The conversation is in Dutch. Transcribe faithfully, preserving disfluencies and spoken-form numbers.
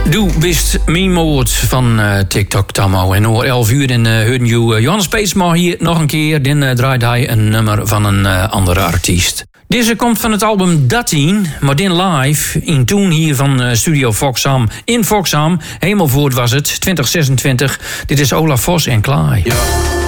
Doe bist mijn moord van uh, TikTok Tammo. En over elf uur in uh, hoorden you uh, Johannes Peetsma hier nog een keer. Dan uh, draait hij een nummer van een uh, andere artiest. Deze komt van het album dertien, maar din live in toen hier van uh, Studio Foxham in Foxham. Hemelvoort was het, twintig zesentwintig. Dit is Olaf Vos en Klaai. Ja.